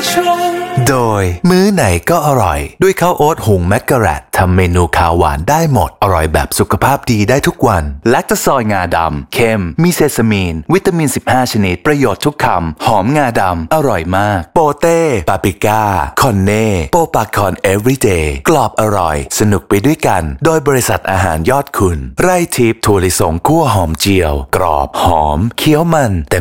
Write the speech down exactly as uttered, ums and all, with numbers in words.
โดยมื้อไหนก็อร่อยด้วยข้าวโอ๊ตหุงแมกกะแรตทำเมนูข้าวหวานได้หมดอร่อยแบบสุขภาพดีได้ทุกวันแลคตาซอยงาดำเค็มมีเซซามีนวิตามินสิบห้าชนิดประโยชน์ทุกคำหอมงาดำอร่อยมากโปเต้ปาปริก้าคอนเน่โปปาคอนเอฟวีเดย์กรอบอร่อยสนุกไปด้วยกันโดยบริษัทอาหารยอดคุณไร่ทิพย์ถั่วลิสงคั่วหอมเจียวกรอบหอมเคี้ยวมัน